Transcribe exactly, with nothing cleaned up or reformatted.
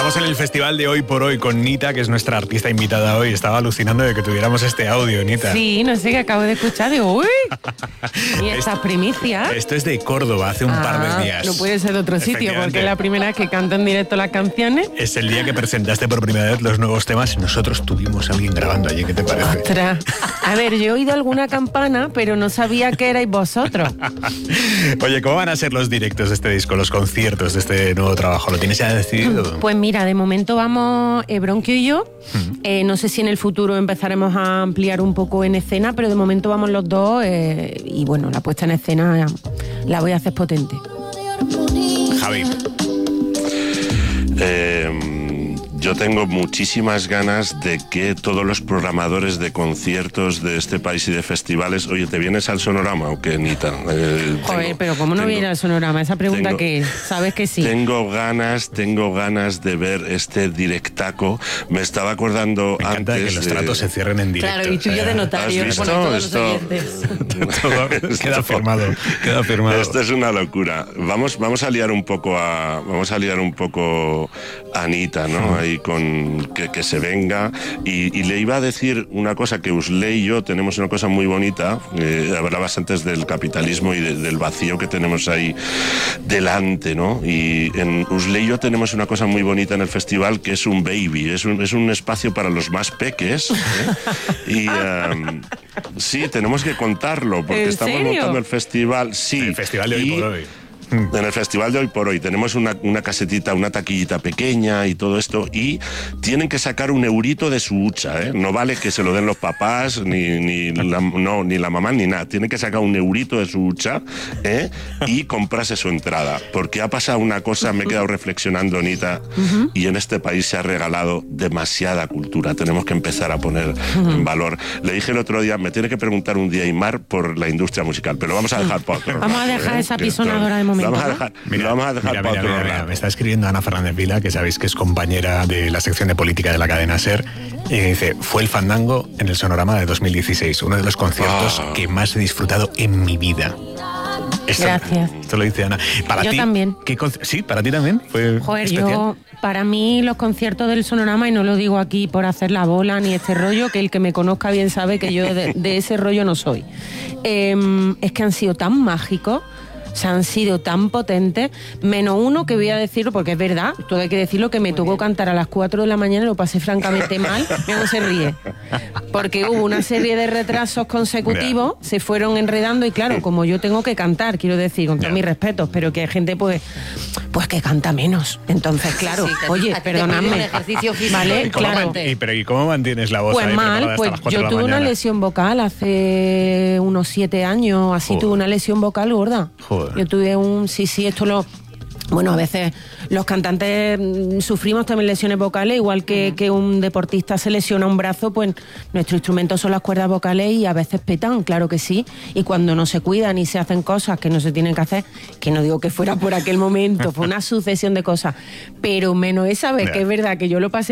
Estamos en el festival de Hoy por Hoy con Nita, que es nuestra artista invitada hoy. Estaba alucinando de que tuviéramos este audio, Nita. Sí, no sé, que acabo de escuchar. Digo, uy, y estas primicias. Esto es de Córdoba, hace un ah, par de días. No puede ser de otro sitio, porque es la primera vez que canto en directo las canciones. Es el día que presentaste por primera vez los nuevos temas y nosotros tuvimos a alguien grabando allí. ¿Qué te parece? Ostras. A ver, yo he oído alguna campana, pero no sabía que erais vosotros. Oye, ¿cómo van a ser los directos de este disco, los conciertos de este nuevo trabajo? ¿Lo tienes ya decidido? Pues mira, de momento vamos eh, Bronquio y yo. Mm. Eh, no sé si en el futuro empezaremos a ampliar un poco en escena, pero de momento vamos los dos eh, y bueno, la puesta en escena la voy a hacer potente. Javi. Eh... Yo tengo muchísimas ganas de que todos los programadores de conciertos de este país y de festivales... Oye, ¿te vienes al Sonorama o qué, Nita? Eh, Joder, tengo, pero ¿cómo no tengo, viene al Sonorama? Esa pregunta tengo, que sabes que sí. Tengo ganas, tengo ganas de ver este directaco. Me estaba acordando Me encanta antes... que los de... tratos se cierren en directo. Claro, y tú y yo de notario. ¿Has visto? Todos Esto... los oyentes. Todo queda firmado, queda firmado. Esto es una locura. Vamos, vamos a liar un poco a... Vamos a liar un poco a Anita, ¿no? Sí. Ahí con... Que, que se venga y, y le iba a decir una cosa, que Usley y yo tenemos una cosa muy bonita. Eh, hablabas antes del capitalismo y de, del vacío que tenemos ahí delante, ¿no? Y en Usley y yo tenemos una cosa muy bonita en el festival, que es un baby, es un, es un espacio para los más peques, ¿eh? Y um, sí, tenemos que contarlo porque ¿En estamos serio? montando el festival, sí, El festival de Hoy y, por Hoy. En el festival de Hoy por Hoy tenemos una, una casetita, una taquillita pequeña y todo esto, y tienen que sacar un eurito de su hucha, ¿eh? No vale que se lo den los papás, ni, ni, la, no, ni la mamá, ni nada. Tienen que sacar un eurito de su hucha, ¿eh? Y comprarse su entrada. Porque ha pasado una cosa, me he quedado reflexionando, Anita, uh-huh. y en este país se ha regalado demasiada cultura. Tenemos que empezar a poner uh-huh. en valor. Le dije el otro día, me tiene que preguntar un día Aymar por la industria musical, pero lo vamos a dejar para otro. Vamos a dejar ¿eh? esa pisonadora de momento. Vamos a dejar, mira, vamos a dejar mira, para mira, otro mira, lado. Me está escribiendo Ana Fernández Vila, que sabéis que es compañera de la sección de política de la cadena SER, y dice, fue el Fandango en el Sonorama de dos mil dieciséis, uno de los conciertos ah. que más he disfrutado en mi vida. Esto, Gracias. Esto lo dice Ana. Para yo ti, también. ¿qué sí, para ti también fue Joder, especial. Yo, para mí los conciertos del Sonorama, y no lo digo aquí por hacer la bola ni este rollo, que el que me conozca bien sabe que yo de, de ese rollo no soy. Eh, es que han sido tan mágicos, o sea, han sido tan potentes, menos uno que voy a decirlo, porque es verdad, todo hay que decirlo, que me tocó cantar a las cuatro de la mañana y lo pasé francamente mal. Mira, no se ríe. Porque hubo una serie de retrasos consecutivos, yeah. se fueron enredando y claro, como yo tengo que cantar, quiero decir, con todos yeah. mis respetos, pero que hay gente pues pues que canta menos. Entonces, claro, sí, oye, perdonadme. Un ejercicio físico, ¿vale? Claro. ¿Y, pero, ¿Y cómo mantienes la voz? Pues ahí mal, pues yo tuve una lesión vocal hace unos siete años, así Joder. tuve una lesión vocal gorda. Joder. Yo tuve un, sí, sí, esto lo... Bueno, a veces los cantantes sufrimos también lesiones vocales, igual que, uh-huh. que un deportista se lesiona un brazo, pues nuestro instrumento son las cuerdas vocales y a veces petan, claro que sí. Y cuando no se cuidan y se hacen cosas que no se tienen que hacer, que no digo que fuera por aquel momento, fue una sucesión de cosas, pero menos esa vez, yeah. que es verdad que yo lo pasé